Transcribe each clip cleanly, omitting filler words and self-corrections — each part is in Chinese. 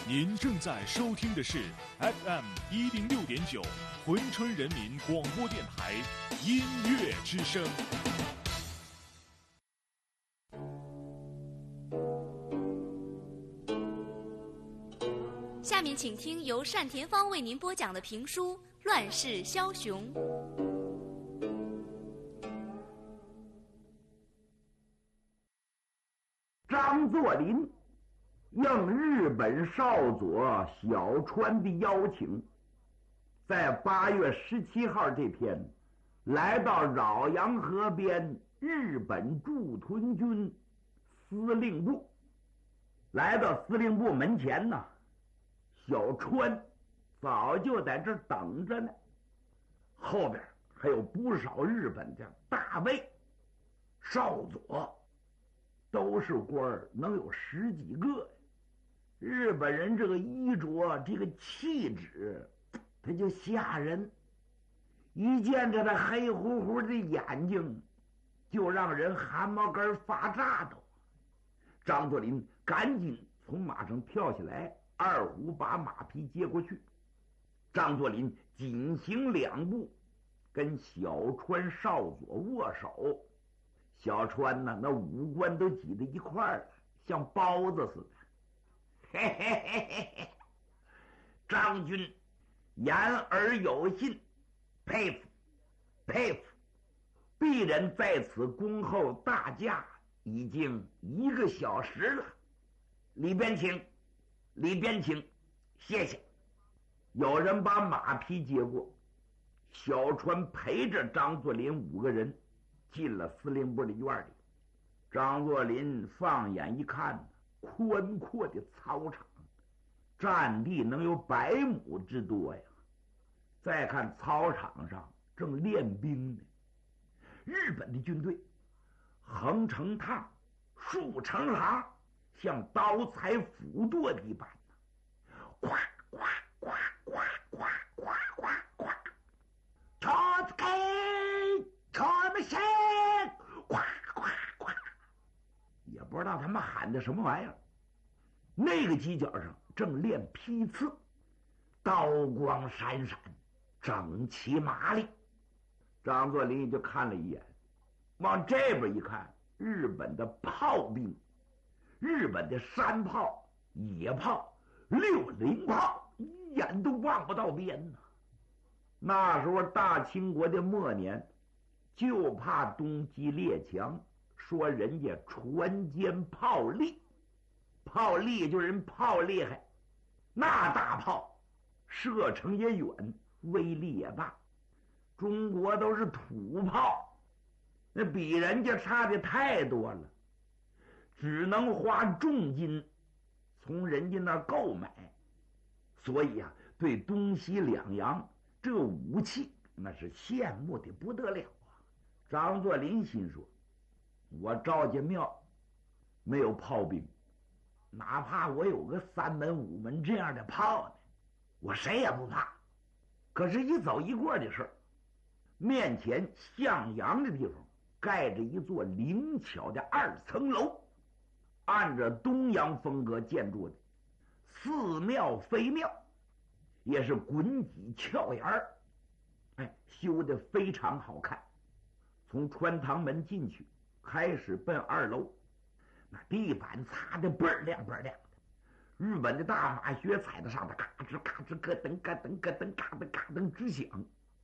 您正在收听的是 FM106.9珲春人民广播电台音乐之声。 下面请听由单田芳为您播讲的评书《乱世枭雄》。 张作霖应日本少佐小川的邀请，在8月17号这天来到饶阳河边日本驻屯军司令部。来到司令部门前呢，小川早就在这儿等着呢，后边还有不少日本的大尉少佐，都是官儿，能有10几个。日本人这个衣着，这个气质，他就吓人，一见着他黑乎乎的眼睛，就让人汗毛根发炸都。张作霖赶紧从马上跳下来，二虎把马匹接过去。张作霖紧行2步，跟小川少佐握手。小川呢，那五官都挤在一块儿了，像包子似的。嘿嘿嘿嘿嘿，张军言而有信，佩服佩服。鄙人在此恭候大驾已经1个小时了，里边请，里边请，谢谢。有人把马匹接过，小川陪着张作霖5个人进了司令部的院里。张作霖放眼一看，宽阔的操场，占地能有100亩之多呀。再看操场上正练兵呢，日本的军队横成趟，竖成行，像刀裁斧剁的一般呢。呱呱呱呱呱呱呱呱，朝子开，朝么先，呱呱呱，也不知道他们喊的什么玩意儿。那个犄角上正练批次，刀光闪闪，整齐麻利。张作霖就看了一眼，往这边一看，日本的炮兵，日本的山炮、野炮、60炮，一眼都望不到边呢。那时候大清国的末年，就怕东击列强，说人家船坚炮利，炮利就是人炮厉害，那大炮射程也远，威力也大。中国都是土炮，那比人家差的太多了，只能花重金从人家那儿购买。所以啊，对东西两洋这武器那是羡慕的不得了啊。张作霖心说，我赵家庙没有炮兵，哪怕我有个3门5门这样的炮呢，我谁也不怕。可是一走一过的事儿，面前向阳的地方盖着一座灵巧的2层楼，按着东洋风格建筑的，似庙非庙，也是滚几翘檐儿，修得非常好看。从穿堂门进去，开始奔2楼，那地板擦得倍儿亮倍儿亮的，日本的大马靴踩在上头，咔吱咔吱咯噔咯噔咯噔嘎噔嘎噔直响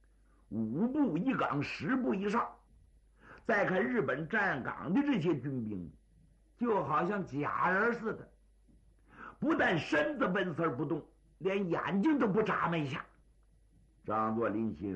，5步一岗，10步一哨。再看日本站岗的这些军兵，就好像假人似的，不但身子纹丝不动，连眼睛都不眨巴一下。张作霖心